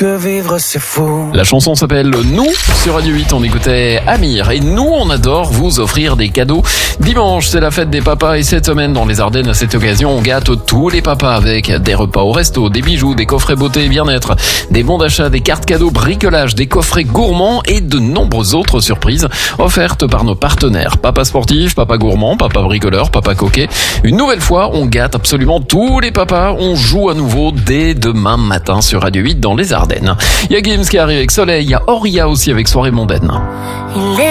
que vivre c'est fou. La chanson s'appelle Nous. Sur Radio 8, on écoutait Amir. Et nous, on adore vous offrir des cadeaux. Dimanche, c'est la fête des papas. Et cette semaine, dans les Ardennes, à cette occasion, on gâte tous les papas avec des repas au resto, des bijoux, des coffrets beauté et bien-être, des bons d'achat, des cartes cadeaux, bricolage, des coffrets gourmands et de nombreuses autres surprises offertes par nos partenaires. Papa sportif, papa gourmand, papa bricoleur, papa coquet. Une nouvelle fois, on gâte absolument tous les papas. On joue à nouveau dès demain matin sur Radio 8 dans les Ardennes. Il y a Gims qui arrive avec Soleil, il y a Auria aussi avec Soirée mondaine.